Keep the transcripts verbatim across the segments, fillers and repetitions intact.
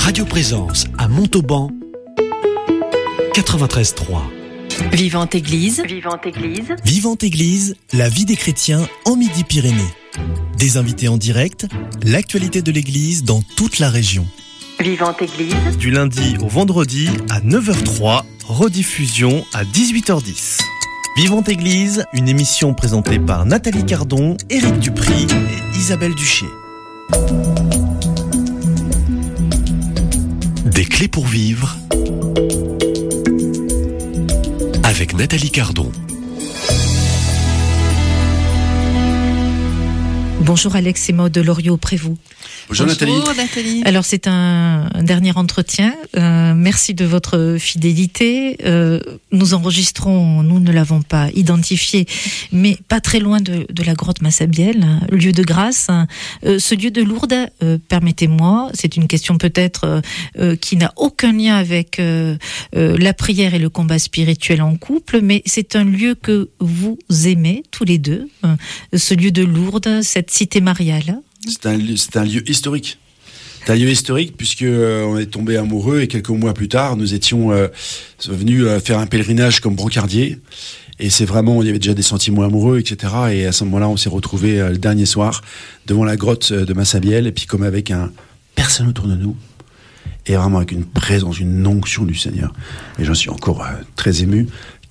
Radio Présence à Montauban, quatre-vingt-treize trois. Vivante Église. Vivante Église. Vivante Église, la vie des chrétiens en Midi-Pyrénées. Des invités en direct, l'actualité de l'Église dans toute la région. Vivante Église. Du lundi au vendredi à neuf heures trois, rediffusion à dix-huit heures dix. Vivante Église, une émission présentée par Nathalie Cardon, Éric Dupry et Isabelle Duché. Des clés pour vivre avec Nathalie Cardon. Bonjour Alex et Maud Loriot-Prévost. Bonjour, Bonjour Nathalie. Nathalie. Alors c'est un, un dernier entretien. Euh, merci de votre fidélité. Euh, nous enregistrons, nous ne l'avons pas identifié, mais pas très loin de, de la grotte Massabielle, lieu de grâce. Euh, ce lieu de Lourdes, euh, permettez-moi, c'est une question peut-être euh, qui n'a aucun lien avec euh, euh, la prière et le combat spirituel en couple, mais c'est un lieu que vous aimez tous les deux, euh, ce lieu de Lourdes, cette cité mariale. C'est un, c'est un lieu historique. C'est un lieu historique puisque euh, on est tombé amoureux et quelques mois plus tard, nous étions euh, venus euh, faire un pèlerinage comme brancardier. Et c'est vraiment, il y avait déjà des sentiments amoureux, et cetera. Et à ce moment-là, on s'est retrouvés euh, le dernier soir devant la grotte de Massabielle, et puis comme avec un personne autour de nous, et vraiment avec une présence, une onction du Seigneur. Et j'en suis encore euh, très ému.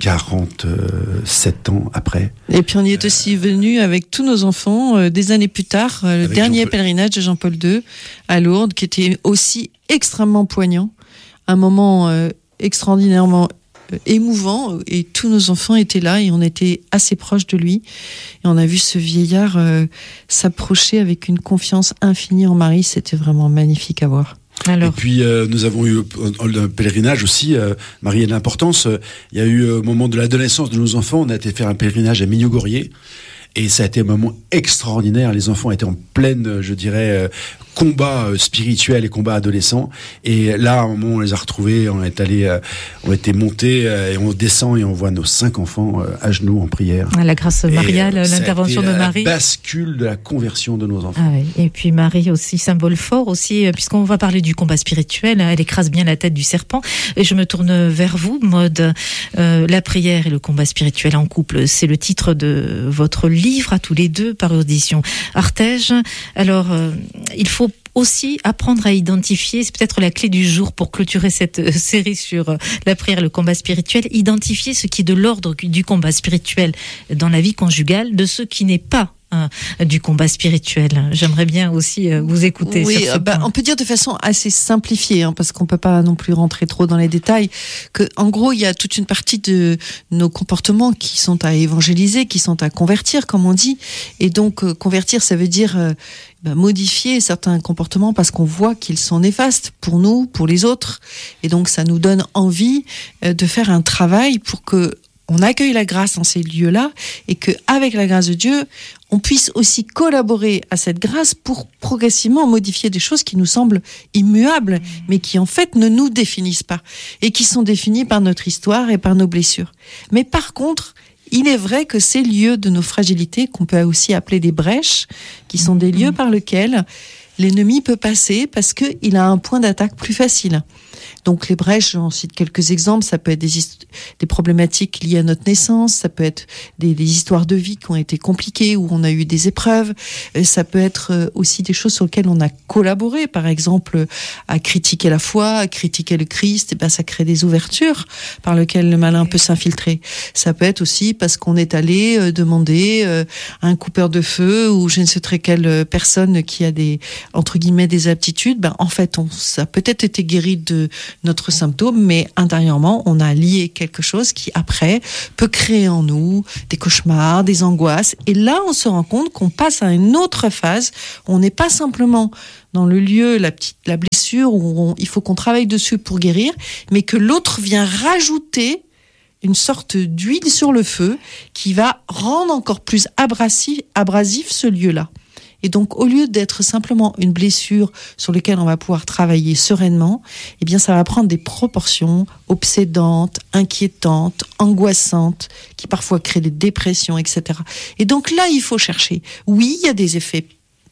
quarante-sept ans après. Et puis on y est aussi venu avec tous nos enfants euh, des années plus tard, euh, le dernier Jean-Paul... pèlerinage de Jean-Paul deux à Lourdes, qui était aussi extrêmement poignant, un moment euh, extraordinairement euh, émouvant, et tous nos enfants étaient là et on était assez proches de lui, et on a vu ce vieillard euh, s'approcher avec une confiance infinie en Marie. C'était vraiment magnifique à voir. Alors. Et puis euh, nous avons eu un pèlerinage aussi, euh, Marie a de l'importance. Euh, il y a eu euh, au moment de l'adolescence de nos enfants, on a été faire un pèlerinage à Mignogorier, et ça a été un moment extraordinaire. Les enfants étaient en pleine, je dirais, euh, combat spirituel et combat adolescent. Et là, à un moment, on les a retrouvés, on est allé, euh, on était montés euh, et on descend et on voit nos cinq enfants euh, à genoux en prière. La grâce mariale, et, euh, l'intervention de Marie. La bascule de la conversion de nos enfants. Ah oui. Et puis Marie aussi, symbole fort aussi, puisqu'on va parler du combat spirituel. Elle écrase bien la tête du serpent. Et je me tourne vers vous, Maud. Euh, la prière et le combat spirituel en couple, c'est le titre de votre livre à tous les deux, par édition Artege. Alors, euh, il faut aussi apprendre à identifier, c'est peut-être la clé du jour pour clôturer cette série sur la prière et le combat spirituel, identifier ce qui est de l'ordre du combat spirituel dans la vie conjugale, de ce qui n'est pas hein, du combat spirituel. J'aimerais bien aussi vous écouter. Oui, sur ce bah, point. On peut dire de façon assez simplifiée, hein, parce qu'on peut pas non plus rentrer trop dans les détails, que en gros il y a toute une partie de nos comportements qui sont à évangéliser, qui sont à convertir, comme on dit. Et donc euh, convertir, ça veut dire euh, bah, modifier certains comportements parce qu'on voit qu'ils sont néfastes pour nous, pour les autres. Et donc ça nous donne envie euh, de faire un travail pour que on accueille la grâce dans ces lieux-là, et que avec la grâce de Dieu, on puisse aussi collaborer à cette grâce pour progressivement modifier des choses qui nous semblent immuables, mais qui en fait ne nous définissent pas, et qui sont définies par notre histoire et par nos blessures. Mais par contre, il est vrai que ces lieux de nos fragilités, qu'on peut aussi appeler des brèches, qui sont des lieux par lesquels l'ennemi peut passer parce qu'il a un point d'attaque plus facile. Donc les brèches, j'en cite quelques exemples, ça peut être des, hist- des problématiques liées à notre naissance, ça peut être des, des histoires de vie qui ont été compliquées, où on a eu des épreuves, ça peut être aussi des choses sur lesquelles on a collaboré, par exemple à critiquer la foi, à critiquer le Christ, et ben ça crée des ouvertures par lesquelles le malin peut s'infiltrer. Ça peut être aussi parce qu'on est allé demander à un coupeur de feu ou je ne sais très quelle personne qui a des, entre guillemets, des aptitudes, ben en fait on, ça a peut-être été guéri de notre symptôme, mais intérieurement, on a lié quelque chose qui, après, peut créer en nous des cauchemars, des angoisses. Et là, on se rend compte qu'on passe à une autre phase. On n'est pas simplement dans le lieu, la petite, la blessure, où on, il faut qu'on travaille dessus pour guérir, mais que l'autre vient rajouter une sorte d'huile sur le feu qui va rendre encore plus abrasif, abrasif ce lieu-là. Et donc, au lieu d'être simplement une blessure sur laquelle on va pouvoir travailler sereinement, eh bien, ça va prendre des proportions obsédantes, inquiétantes, angoissantes, qui parfois créent des dépressions, et cetera. Et donc là, il faut chercher. Oui, il y a des effets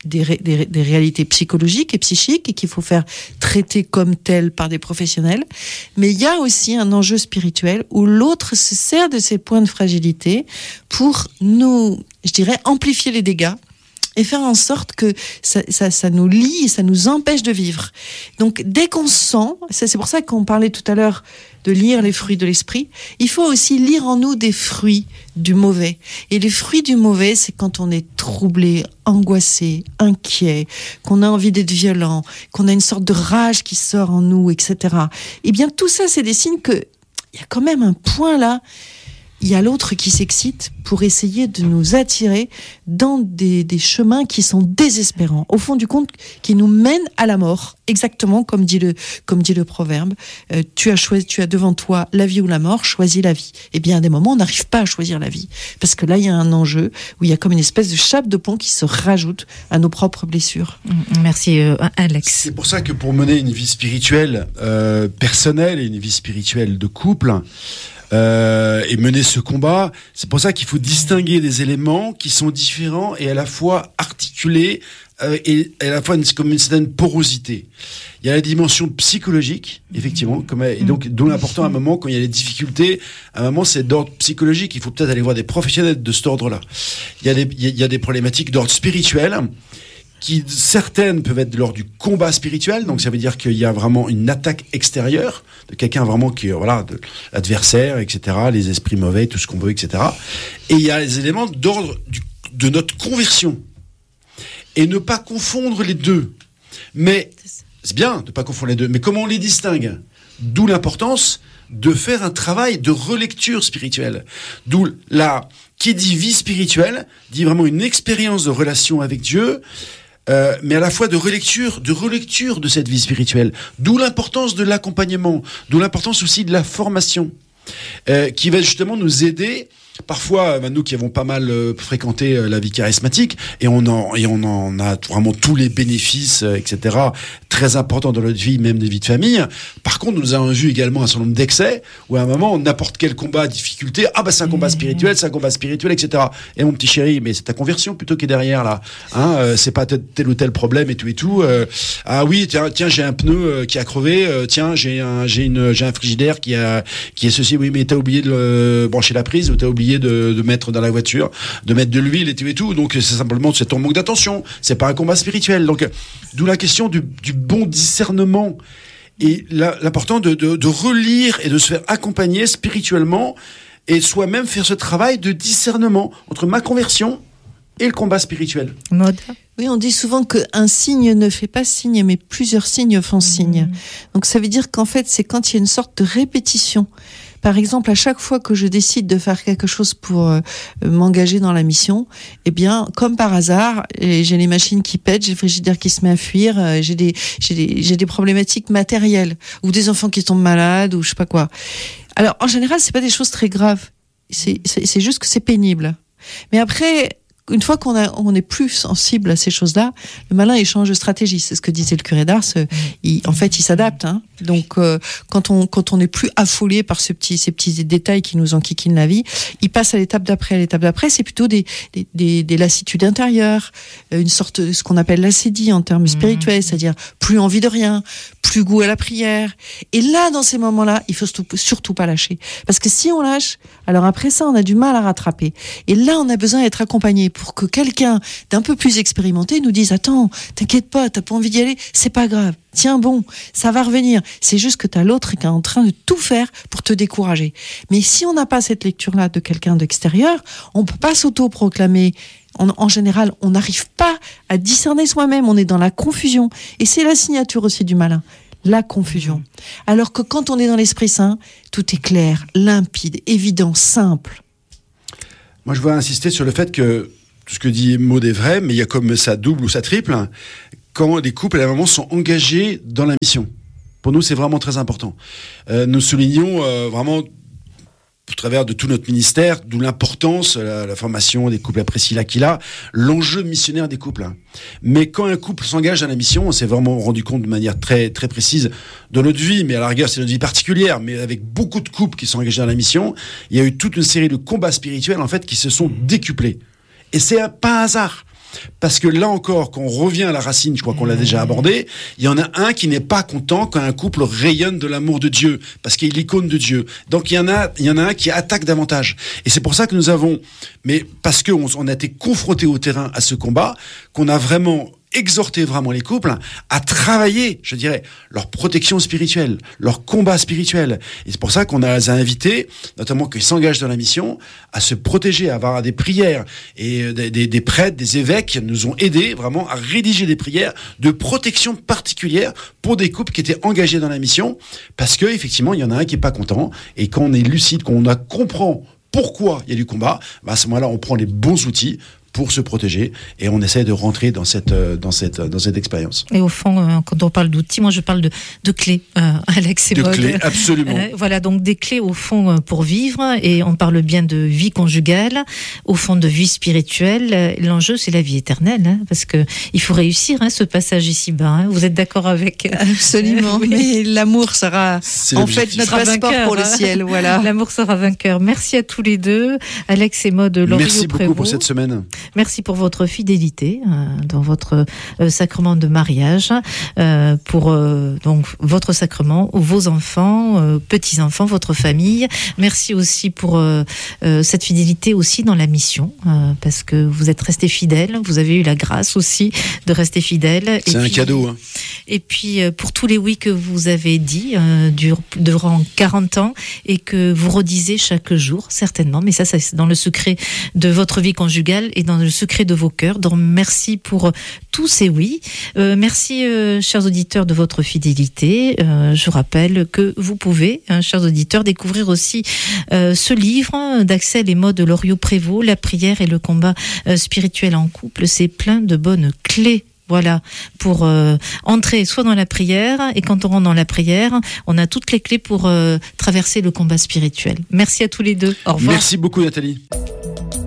des, ré, des, des réalités psychologiques et psychiques et qu'il faut faire traiter comme telles par des professionnels. Mais il y a aussi un enjeu spirituel où l'autre se sert de ses points de fragilité pour nous, je dirais, amplifier les dégâts et faire en sorte que ça, ça, ça nous lie et ça nous empêche de vivre. Donc, dès qu'on sent, c'est pour ça qu'on parlait tout à l'heure de lire les fruits de l'esprit, il faut aussi lire en nous des fruits du mauvais. Et les fruits du mauvais, c'est quand on est troublé, angoissé, inquiet, qu'on a envie d'être violent, qu'on a une sorte de rage qui sort en nous, et cetera. Eh bien, tout ça, c'est des signes que il y a quand même un point là. Il y a l'autre qui s'excite pour essayer de nous attirer dans des, des chemins qui sont désespérants. Au fond du compte, qui nous mènent à la mort. Exactement comme dit le, comme dit le proverbe. Euh, tu as choisi, tu as devant toi la vie ou la mort, choisis la vie. Eh bien, à des moments, on n'arrive pas à choisir la vie. Parce que là, il y a un enjeu où il y a comme une espèce de chape de plomb qui se rajoute à nos propres blessures. Merci, euh, Alex. C'est pour ça que pour mener une vie spirituelle, euh, personnelle et une vie spirituelle de couple, Euh, et mener ce combat, c'est pour ça qu'il faut distinguer des éléments qui sont différents et à la fois articulés euh, et, et à la fois une, comme une certaine porosité. Il y a la dimension psychologique, effectivement, comme, et donc dont l'important à un moment, quand il y a des difficultés, à un moment c'est d'ordre psychologique, il faut peut-être aller voir des professionnels de cet ordre-là. Il y a des, il y a des problématiques d'ordre spirituel, qui certaines peuvent être de l'ordre du combat spirituel, donc ça veut dire qu'il y a vraiment une attaque extérieure de quelqu'un vraiment qui, voilà, de l'adversaire, et cetera, les esprits mauvais, tout ce qu'on veut, et cetera. Et il y a les éléments d'ordre du, de notre conversion. Et ne pas confondre les deux. Mais c'est bien de ne pas confondre les deux, mais comment on les distingue ? D'où l'importance de faire un travail de relecture spirituelle. D'où la, qui dit vie spirituelle, dit vraiment une expérience de relation avec Dieu, Euh, mais à la fois de relecture, de relecture de cette vie spirituelle. D'où l'importance de l'accompagnement, d'où l'importance aussi de la formation, euh, qui va justement nous aider. Parfois, bah, nous qui avons pas mal euh, fréquenté euh, la vie charismatique, et on en et on en a vraiment tous les bénéfices, euh, et cetera, très importants dans notre vie, même des vies de famille. Par contre, nous avons vu également un certain nombre d'excès, où à un moment, n'importe quel combat, difficulté, ah bah c'est un combat spirituel, c'est un combat spirituel, et cetera. Et mon petit chéri, mais c'est ta conversion plutôt qui est derrière là. Hein, euh, c'est pas tel, tel ou tel problème et tout et tout. Euh, ah oui, tiens, tiens, j'ai un pneu euh, qui a crevé. Euh, tiens, j'ai un, j'ai une, j'ai un frigidaire qui a, qui est ceci. Oui, mais t'as oublié de le brancher la prise ou t'as oublié De, de mettre dans la voiture, de mettre de l'huile et tout et tout. Donc c'est simplement c'est ton manque d'attention. C'est pas un combat spirituel. Donc d'où la question du, du bon discernement et la, l'important de, de, de relire et de se faire accompagner spirituellement et soi-même faire ce travail de discernement entre ma conversion et le combat spirituel. Maud. Oui, on dit souvent qu'un signe ne fait pas signe, mais plusieurs signes font signe. Donc ça veut dire qu'en fait, c'est quand il y a une sorte de répétition. Par exemple, à chaque fois que je décide de faire quelque chose pour euh, m'engager dans la mission, eh bien, comme par hasard, j'ai les machines qui pètent, j'ai le frigidaire qui se met à fuir, euh, j'ai des, j'ai des, j'ai des problématiques matérielles, ou des enfants qui tombent malades, ou je sais pas quoi. Alors, en général, c'est pas des choses très graves. C'est, c'est, c'est juste que c'est pénible. Mais après, une fois qu'on a, on est plus sensible à ces choses-là, le malin, il change de stratégie. C'est ce que disait le curé d'Ars. Il, en fait, il s'adapte, hein. Donc, euh, quand on, quand on n'est plus affolé par ces petits, ces petits détails qui nous enquiquinent la vie, il passe à l'étape d'après. À l'étape d'après, c'est plutôt des, des, des, des lassitudes intérieures, une sorte de ce qu'on appelle l'acédie en termes spirituels, mmh. c'est-à-dire plus envie de rien, plus goût à la prière. Et là, dans ces moments-là, il faut surtout, surtout pas lâcher. Parce que si on lâche, alors après ça, on a du mal à rattraper. Et là, on a besoin d'être accompagné pour que quelqu'un d'un peu plus expérimenté nous dise « Attends, t'inquiète pas, t'as pas envie d'y aller, c'est pas grave. Tiens bon, ça va revenir. » C'est juste que t'as l'autre qui est en train de tout faire pour te décourager. Mais si on n'a pas cette lecture-là de quelqu'un d'extérieur, on peut pas s'auto-proclamer. En, en général, on n'arrive pas à discerner soi-même. On est dans la confusion. Et c'est la signature aussi du malin. La confusion. Alors que quand on est dans l'Esprit Saint, tout est clair, limpide, évident, simple. Moi, je veux insister sur le fait que tout ce que dit Maud est vrai, mais il y a comme ça double ou ça triple, quand les couples, à un moment, sont engagés dans la mission. Pour nous, c'est vraiment très important. Euh, nous soulignons euh, vraiment, au travers de tout notre ministère, d'où l'importance, la, la formation des couples à Priscilla Aquila, l'enjeu missionnaire des couples. Mais quand un couple s'engage dans la mission, on s'est vraiment rendu compte de manière très, très précise de notre vie, mais à la rigueur, c'est notre vie particulière, mais avec beaucoup de couples qui sont engagés dans la mission, il y a eu toute une série de combats spirituels, en fait, qui se sont décuplés. Et c'est pas un hasard. Parce que là encore, quand on revient à la racine, je crois qu'on l'a déjà abordé, il y en a un qui n'est pas content quand un couple rayonne de l'amour de Dieu, parce qu'il est l'icône de Dieu. Donc il y en a, il y en a un qui attaque davantage. Et c'est pour ça que nous avons, mais parce qu'on on a été confrontés au terrain à ce combat, qu'on a vraiment exhorter vraiment les couples à travailler, je dirais, leur protection spirituelle, leur combat spirituel. Et c'est pour ça qu'on a invité, notamment qu'ils s'engagent dans la mission, à se protéger, à avoir des prières. Et des, des, des prêtres, des évêques nous ont aidés vraiment à rédiger des prières de protection particulière pour des couples qui étaient engagés dans la mission, parce que effectivement, il y en a un qui est pas content. Et quand on est lucide, quand on a comprend pourquoi il y a du combat, bah à ce moment-là, on prend les bons outils pour se protéger, et on essaie de rentrer dans cette dans cette dans cette expérience. Et au fond, euh, quand on parle d'outils, moi je parle de de clés, euh, Alex et de Maud. clés, absolument. Euh, voilà, donc des clés au fond pour vivre, et on parle bien de vie conjugale, au fond de vie spirituelle. L'enjeu, c'est la vie éternelle, hein, parce que il faut réussir hein, ce passage ici-bas. Hein. Vous êtes d'accord avec? Absolument. Oui. Mais l'amour sera c'est en fait notre passeport vainqueur, pour le ciel. Voilà. L'amour sera vainqueur. Merci à tous les deux, Alex et Maud. Merci beaucoup pour cette semaine. Merci pour votre fidélité euh, dans votre euh, sacrement de mariage, euh, pour euh, donc votre sacrement, vos enfants, euh, petits-enfants, votre famille. Merci aussi pour euh, euh, cette fidélité aussi dans la mission, euh, parce que vous êtes restés fidèles, vous avez eu la grâce aussi de rester fidèles. C'est et un puis, cadeau. Hein. Et puis euh, pour tous les oui que vous avez dit euh, durant quarante ans et que vous redisez chaque jour, certainement, mais ça, ça c'est dans le secret de votre vie conjugale et dans le secret de vos cœurs. Donc merci pour tous ces oui. Euh, merci, euh, chers auditeurs, de votre fidélité. Euh, je rappelle que vous pouvez, hein, chers auditeurs, découvrir aussi euh, ce livre d'Axel et Maud Loriot-Prévost, La prière et le combat euh, spirituel en couple. C'est plein de bonnes clés. Voilà, pour euh, entrer soit dans la prière, et quand on rentre dans la prière, on a toutes les clés pour euh, traverser le combat spirituel. Merci à tous les deux. Au revoir. Merci beaucoup, Nathalie.